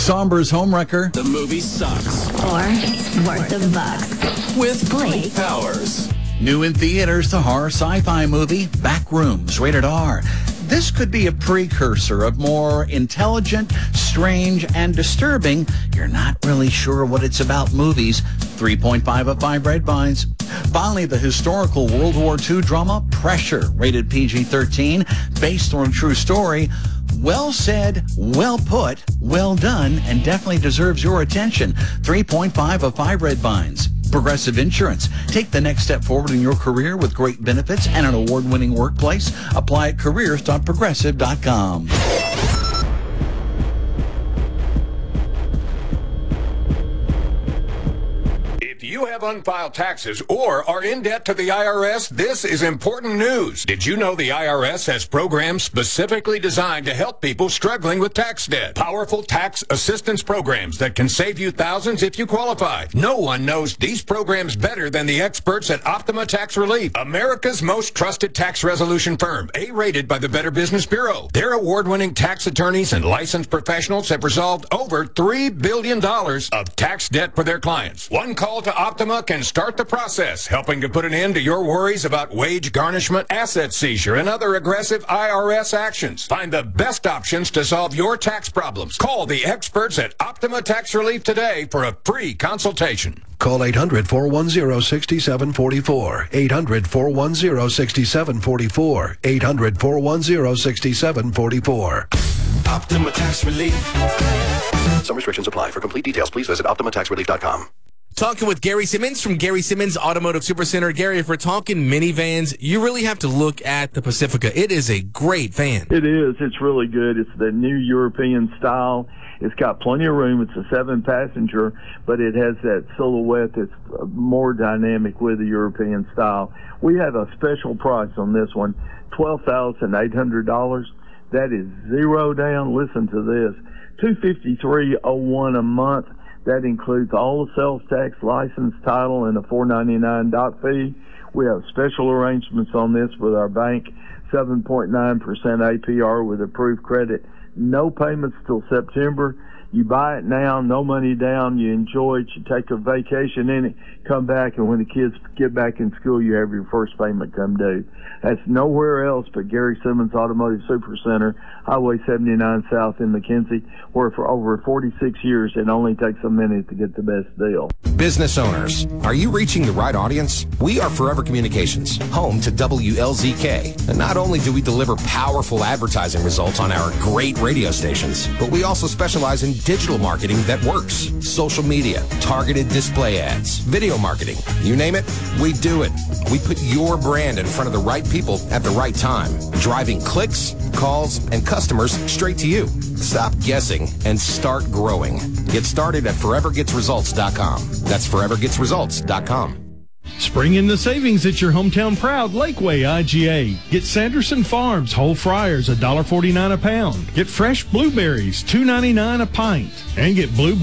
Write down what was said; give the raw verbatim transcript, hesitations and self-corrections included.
Somber's Homewrecker. The movie sucks. Or it's worth the bucks. With Blake Powers. New in theaters, the horror sci-fi movie Backrooms, rated R. This could be a precursor of more intelligent, strange, and disturbing, you're not really sure what it's about movies. three point five of five red vines. Finally, the historical World War Two drama Pressure, rated P G thirteen, based on a true story. Well said, well put, well done, and definitely deserves your attention. three point five of five red vines. Progressive Insurance. Take the next step forward in your career with great benefits and an award-winning workplace. Apply at careers dot progressive dot com. If you have unfiled taxes or are in debt to the I R S, this is important news. Did you know the I R S has programs specifically designed to help people struggling with tax debt? Powerful tax assistance programs that can save you thousands if you qualify. No one knows these programs better than the experts at Optima Tax Relief, America's most trusted tax resolution firm, A-rated by the Better Business Bureau. Their award-winning tax attorneys and licensed professionals have resolved over three billion dollars of tax debt for their clients. One call to Optima can start the process, helping to put an end to your worries about wage garnishment, asset seizure, and other aggressive I R S actions. Find the best options to solve your tax problems. Call the experts at Optima Tax Relief today for a free consultation. Call eight hundred, four one zero, six seven four four. eight hundred, four one zero, six seven four four. eight hundred, four one zero, six seven four four. Optima Tax Relief. Some restrictions apply. For complete details, please visit optima tax relief dot com. Talking with Gary Simmons from Gary Simmons Automotive Supercenter. Gary, if we're talking minivans, you really have to look at the Pacifica. It is a great van. It is. It's really good. It's the new European style. It's got plenty of room. It's a seven-passenger, but it has that silhouette that's more dynamic with the European style. We have a special price on this one, twelve thousand eight hundred dollars. That is zero down. Listen to this, two hundred fifty-three dollars and one cent a month. That includes all the sales tax, license, title, and a four ninety-nine dock fee. We have special arrangements on this with our bank, seven point nine percent A P R with approved credit. No payments till September. You buy it now, no money down. You enjoy it. You take a vacation in it, come back, and when the kids get back in school, you have your first payment come due. That's nowhere else but Gary Simmons Automotive Supercenter, Highway seventy-nine South in McKenzie, where for over forty-six years it only takes a minute to get the best deal. Business owners, are you reaching the right audience? We are Forever Communications, home to W L Z K. And not only do we deliver powerful advertising results on our great radio stations, but we also specialize in digital marketing that works. Social media, targeted display ads, video marketing, you name it, we do it. We put your brand in front of the right people at the right time, driving clicks, calls, and customers straight to you. Stop guessing and start growing. Get started at forever gets results dot com. That's forever gets results dot com. Spring in the savings at your hometown proud Lakeway I G A. Get Sanderson Farms whole fryers one dollar forty-nine a pound. Get fresh blueberries two ninety-nine a pint. And get blue